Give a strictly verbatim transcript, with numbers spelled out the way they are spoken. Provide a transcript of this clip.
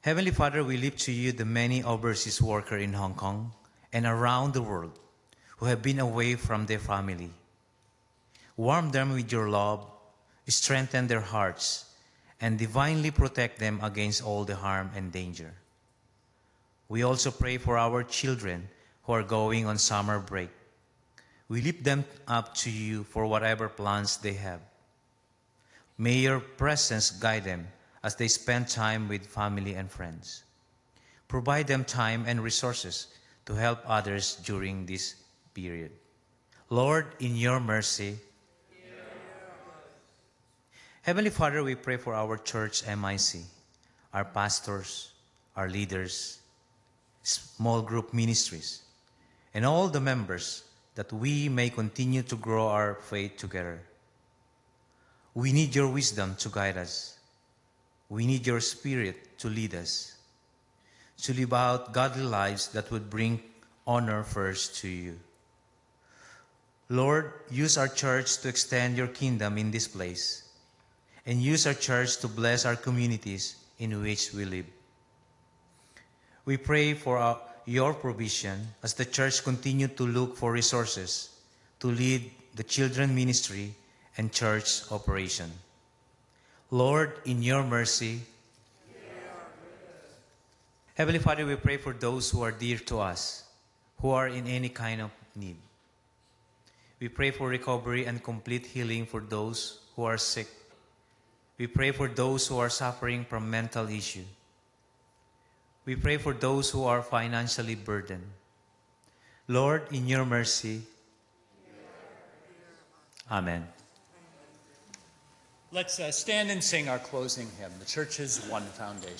Heavenly Father, we lift to you the many overseas workers in Hong Kong and around the world who have been away from their family. Warm them with your love, strengthen their hearts, and divinely protect them against all the harm and danger. We also pray for our children who are going on summer break. We lift them up to you for whatever plans they have. May your presence guide them as they spend time with family and friends. Provide them time and resources to help others during this period. Lord, in your mercy, Heavenly Father, we pray for our church M I C, our pastors, our leaders, small group ministries, and all the members, that we may continue to grow our faith together. We need your wisdom to guide us. We need your Spirit to lead us, to live out godly lives that would bring honor first to you. Lord, use our church to extend your kingdom in this place, and use our church to bless our communities in which we live. We pray for our, your provision as the church continue to look for resources to lead the children ministry and church operation. Lord, in your mercy, Heavenly Father, we pray for those who are dear to us, who are in any kind of need. We pray for recovery and complete healing for those who are sick. We pray for those who are suffering from mental issues. We pray for those who are financially burdened. Lord, in your mercy, Amen. Let's uh, stand and sing our closing hymn, The Church's One Foundation.